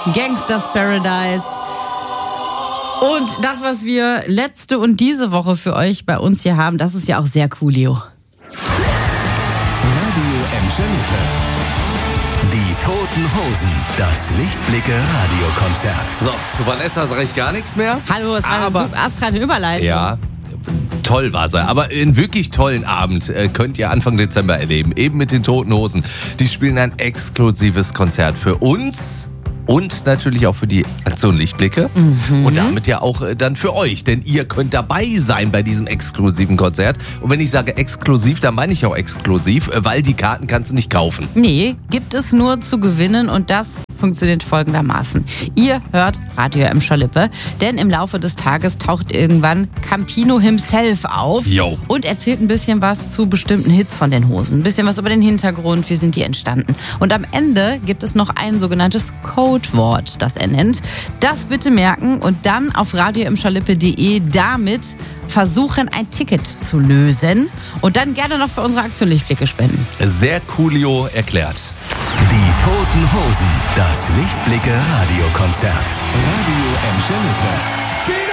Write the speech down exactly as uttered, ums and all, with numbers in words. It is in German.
Gangsters Paradise. Und das, was wir letzte und diese Woche für euch bei uns hier haben, das ist ja auch sehr coolio. Radio Emschalippe. Die Toten Hosen. Das Lichtblicke-Radiokonzert. So, zu Vanessa sage ich gar nichts mehr. Hallo, es war Aber- eine astreine Überleitung. Ja, toll war sie. Aber einen wirklich tollen Abend äh, könnt ihr Anfang Dezember erleben. Eben mit den Toten Hosen. Die spielen ein exklusives Konzert für uns. Und natürlich auch für die Aktion Lichtblicke. Mhm. Und damit ja auch äh, dann für euch. Denn ihr könnt dabei sein bei diesem exklusiven Konzert. Und wenn ich sage exklusiv, dann meine ich auch exklusiv, äh, weil die Karten kannst du nicht kaufen. Nee, gibt es nur zu gewinnen und das funktioniert folgendermaßen. Ihr hört Radio Emschalippe, denn im Laufe des Tages taucht irgendwann Campino himself auf Yo. und erzählt ein bisschen was zu bestimmten Hits von den Hosen. Ein bisschen was über den Hintergrund, wie sind die entstanden. Und am Ende gibt es noch ein sogenanntes Codewort, das er nennt. Das bitte merken und dann auf radio emschalippe punkt de damit versuchen, ein Ticket zu lösen und dann gerne noch für unsere Aktion Lichtblicke spenden. Sehr coolio erklärt. Die Toten Hosen. Das Lichtblicke-Radiokonzert. Radio Emschalippe.